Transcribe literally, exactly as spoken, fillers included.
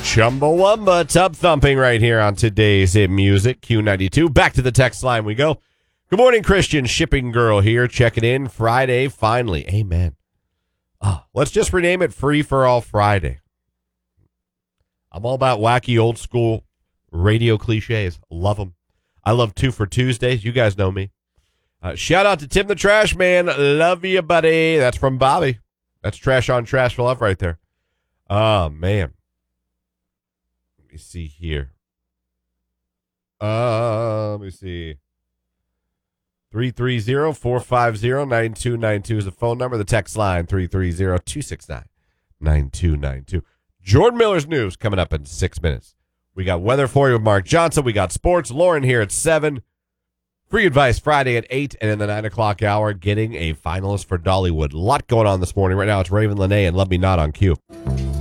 Chumbawamba, tub thumping right here on today's hit music, Q ninety-two. Back to the text line we go. Good morning, Christian. Shipping girl here, checking in. Friday, finally. Amen. Oh, let's just rename it Free for All Friday. I'm all about wacky, old school radio cliches. Love them. I love Two for Tuesdays. You guys know me. Uh, shout out to Tim the Trash Man. Love you, buddy. That's from Bobby. That's trash on trash for love right there. Oh, man. Let me see here. Uh, let me see. three three zero, four five zero, nine two nine two is the phone number. The text line, three three zero, two six nine, nine two nine two. Jordan Miller's news coming up in six minutes. We got weather for you with Mark Johnson. We got sports. Lauren here at seven. Free advice Friday at eight, and in the nine o'clock hour, getting a finalist for Dollywood. A lot going on this morning. Right now, it's Raven Lene and Love Me Not on Q.